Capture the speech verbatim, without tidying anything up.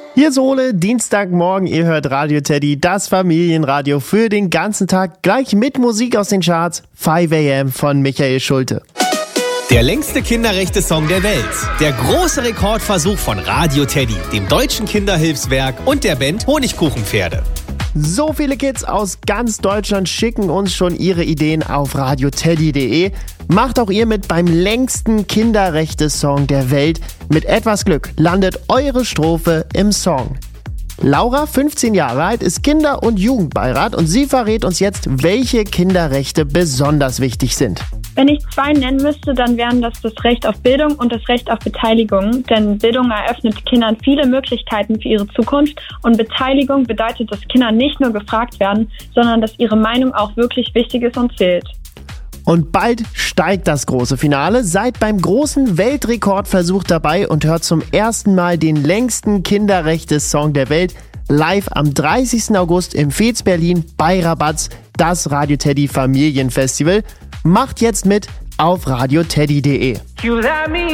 Hier ist Ole, Dienstagmorgen, ihr hört Radio Teddy, das Familienradio für den ganzen Tag, gleich mit Musik aus den Charts, five a m von Michael Schulte. Der längste Kinderrechte-Song der Welt. Der große Rekordversuch von Radio Teddy, dem Deutschen Kinderhilfswerk und der Band Honigkuchenpferde. So viele Kids aus ganz Deutschland schicken uns schon ihre Ideen auf radioteddy punkt de. Macht auch ihr mit beim längsten Kinderrechte-Song der Welt. Mit etwas Glück landet eure Strophe im Song. Laura, fünfzehn Jahre alt, ist Kinder- und Jugendbeirat und sie verrät uns jetzt, welche Kinderrechte besonders wichtig sind. Wenn ich zwei nennen müsste, dann wären das das Recht auf Bildung und das Recht auf Beteiligung. Denn Bildung eröffnet Kindern viele Möglichkeiten für ihre Zukunft und Beteiligung bedeutet, dass Kinder nicht nur gefragt werden, sondern dass ihre Meinung auch wirklich wichtig ist und zählt. Und bald steigt das große Finale. Seid beim großen Weltrekordversuch dabei und hört zum ersten Mal den längsten Kinderrechte-Song der Welt live am dreißigsten August im Fez Berlin bei Rabatz, das Radio Teddy Familienfestival. Macht jetzt mit auf radioteddy punkt de.